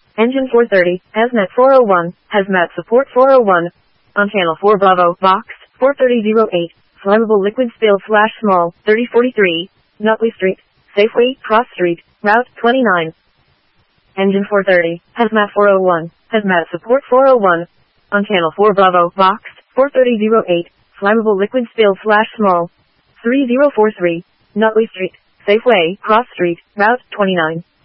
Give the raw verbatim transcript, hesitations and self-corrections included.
Engine four thirty, Hazmat four oh one, Hazmat Support four oh one. On Channel four Bravo, Box, four thirty oh eight, Flammable Liquid Spill Slash Small, thirty forty-three, Nutley Street, Safeway, Cross Street, Route twenty-nine. Engine four thirty, Hazmat four oh one, Hazmat Support four oh one. On Channel four Bravo, Box, four thirty oh eight, Flammable Liquid Spill Slash Small, three oh four three, Nutley Street, Safeway, Cross Street, Route twenty-nine.